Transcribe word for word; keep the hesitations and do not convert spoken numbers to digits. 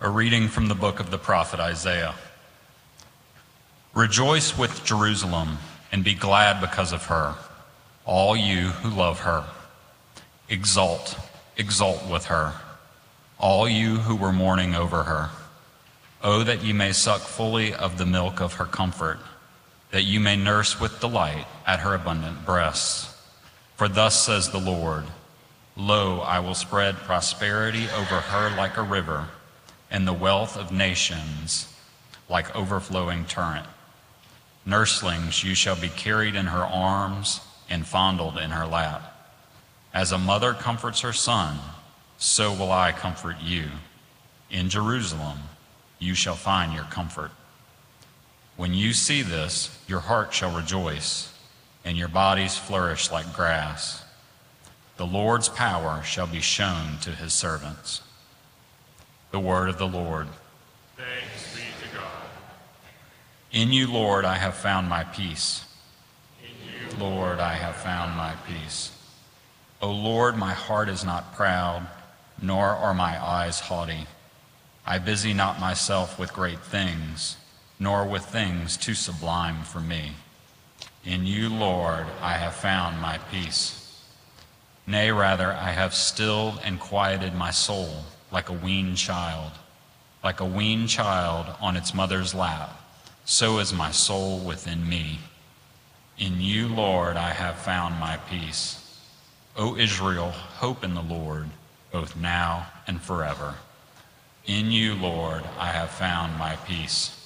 A reading from the book of the prophet Isaiah. Rejoice with Jerusalem and be glad because of her, all you who love her. Exult, exult with her, all you who were mourning over her. Oh, that you may suck fully of the milk of her comfort, that you may nurse with delight at her abundant breasts. For thus says the Lord, Lo, I will spread prosperity over her like a river, and the wealth of nations like overflowing torrent. Nurslings you shall be carried in her arms and fondled in her lap. As a mother comforts her son, so will I comfort you. In Jerusalem you shall find your comfort. When you see this, your heart shall rejoice, and your bodies flourish like grass. The Lord's power shall be shown to his servants. The word of the Lord. Thanks be to God. In you, Lord, I have found my peace. In you, Lord, I have found my peace. O Lord, my heart is not proud, nor are my eyes haughty. I busy not myself with great things, nor with things too sublime for me. In you, Lord, I have found my peace. Nay, rather, I have stilled and quieted my soul like a weaned child. Like a weaned child on its mother's lap, so is my soul within me. In you, Lord, I have found my peace. O Israel, hope in the Lord, both now and forever. In you, Lord, I have found my peace.